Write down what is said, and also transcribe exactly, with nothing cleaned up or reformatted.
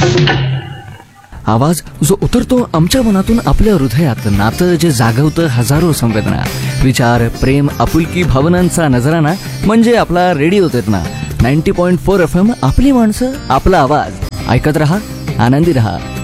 आवाज जो उतरतो आमच्या मनातून आपल्या हृदयात, नातं जे जागवतं हजारो संवेदना, विचार, प्रेम, आपुलकी, भावनांचा नजराना म्हणजे आपला रेडिओ चेतना. Ninety point four F M, आपली माणसं, आपला आवाज. ऐकत रहा, आनंदी रहा.